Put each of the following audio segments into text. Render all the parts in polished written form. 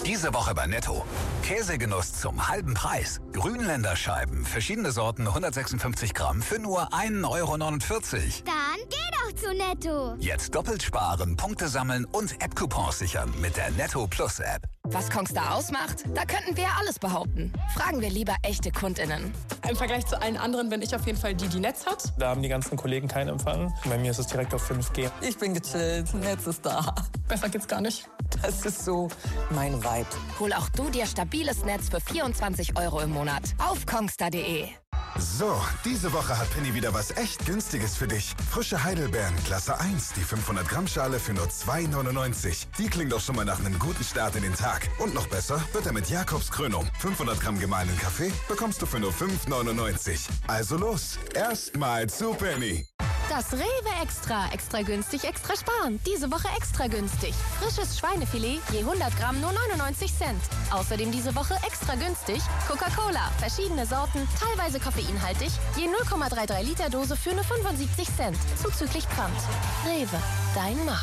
Diese Woche bei Netto. Käsegenuss zum halben Preis. Grünländerscheiben, verschiedene Sorten, 156 Gramm für nur 1,49 Euro. Dann geh doch zu Netto. Jetzt doppelt sparen, Punkte sammeln und App-Coupons sichern mit der Netto Plus App. Was Kongstar ausmacht? Da könnten wir alles behaupten. Fragen wir lieber echte KundInnen. Im Vergleich zu allen anderen bin ich auf jeden Fall die Netz hat. Da haben die ganzen Kollegen keinen Empfang. Bei mir ist es direkt auf 5G. Ich bin gechillt, Netz ist da. Besser geht's gar nicht. Das ist so mein Vibe. Hol auch du dir stabiles Netz für 24 Euro im Monat auf kongstar.de. So, diese Woche hat Penny wieder was echt Günstiges für dich. Frische Heidelbeeren, Klasse 1, die 500 Gramm Schale für nur 2,99. Die klingt doch schon mal nach einem guten Start in den Tag. Und noch besser wird er mit Jakobs Krönung. 500 Gramm gemahlenen Kaffee bekommst du für nur 5,99. Also los, erstmal zu Penny. Das Rewe Extra. Extra günstig, extra sparen. Diese Woche extra günstig. Frisches Schweinefilet, je 100 Gramm nur 99 Cent. Außerdem diese Woche extra günstig Coca-Cola. Verschiedene Sorten, teilweise koffeinhaltig. Je 0,33 Liter Dose für nur 75 Cent. Zuzüglich Pfand. Rewe, dein Markt.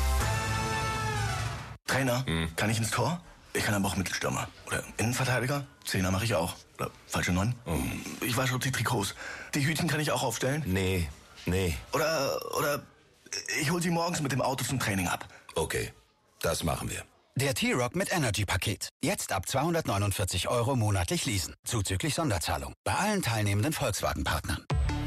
Trainer, kann ich ins Tor? Ich kann aber auch Mittelstürmer. Oder Innenverteidiger? Zehner mache ich auch. Oder falsche 9? Ich wasche auch die Trikots. Die Hütchen kann ich auch aufstellen? Nee. Oder ich hol sie morgens mit dem Auto zum Training ab. Okay, das machen wir. Der T-Rock mit Energy-Paket. Jetzt ab 249 Euro monatlich leasen. Zuzüglich Sonderzahlung. Bei allen teilnehmenden Volkswagen-Partnern.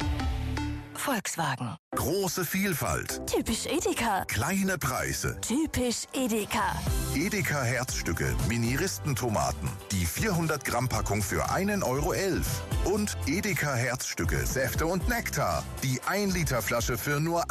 Volkswagen. Große Vielfalt, Typisch Edeka. kleine Preise. Typisch Edeka. Edeka Herzstücke, Mini-Ristentomaten. Die 400 Gramm Packung für 1,11 Euro. Und Edeka Herzstücke, Säfte und Nektar. Die 1 Liter Flasche für nur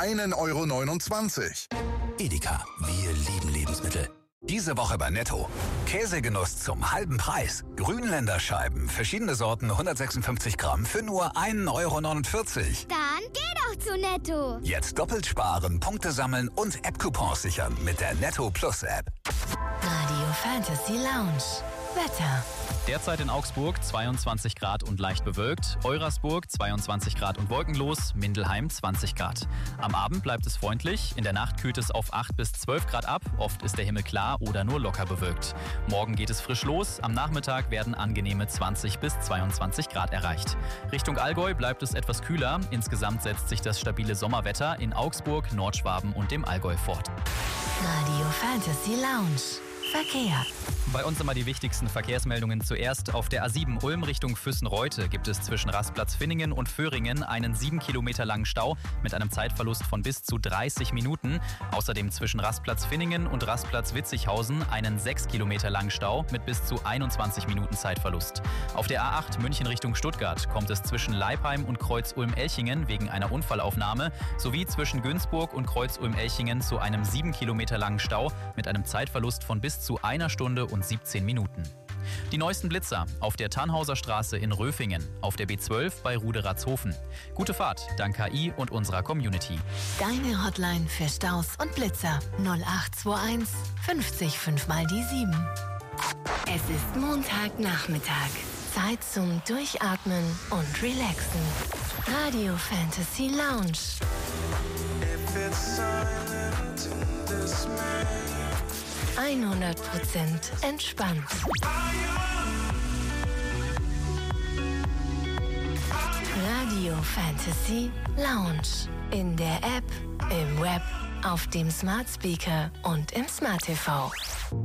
1,29 Euro. Edeka, wir lieben Lebensmittel. Diese Woche bei Netto. Käsegenuss zum halben Preis. Grünländerscheiben, verschiedene Sorten, 156 Gramm für nur 1,49 Euro. Dann geh doch zu Netto. Jetzt doppelt sparen, Punkte sammeln und App-Coupons sichern mit der Netto Plus App. Radio Fantasy Lounge. Wetter. Derzeit in Augsburg 22 Grad und leicht bewölkt, Eurasburg 22 Grad und wolkenlos, Mindelheim 20 Grad. Am Abend bleibt es freundlich, in der Nacht kühlt es auf 8 bis 12 Grad ab, oft ist der Himmel klar oder nur locker bewölkt. Morgen geht es frisch los, am Nachmittag werden angenehme 20 bis 22 Grad erreicht. Richtung Allgäu bleibt es etwas kühler, insgesamt setzt sich das stabile Sommerwetter in Augsburg, Nordschwaben und dem Allgäu fort. Radio Fantasy Lounge. Verkehr. Bei uns immer die wichtigsten Verkehrsmeldungen zuerst. Auf der A7 Ulm Richtung Füssen-Reute gibt es zwischen Rastplatz Finningen und Föhringen einen 7 Kilometer langen Stau mit einem Zeitverlust von bis zu 30 Minuten. Außerdem zwischen Rastplatz Finningen und Rastplatz Witzighausen einen 6 Kilometer langen Stau mit bis zu 21 Minuten Zeitverlust. Auf der A8 München Richtung Stuttgart kommt es zwischen Leipheim und Kreuz Ulm-Elchingen wegen einer Unfallaufnahme sowie zwischen Günzburg und Kreuz Ulm-Elchingen zu einem 7 Kilometer langen Stau mit einem Zeitverlust von bis zu 1 Stunde und 17 Minuten. Die neuesten Blitzer auf der Tannhauser Straße in Röfingen, auf der B12 bei Ruderatzhofen. Gute Fahrt dank KI und unserer Community. Deine Hotline für Staus und Blitzer 0821 50 5 mal die 7. Es ist Montagnachmittag. Zeit zum Durchatmen und Relaxen. Radio Fantasy Lounge. 100% entspannt. Radio Fantasy Lounge. In der App, im Web, auf dem Smart Speaker und im Smart TV.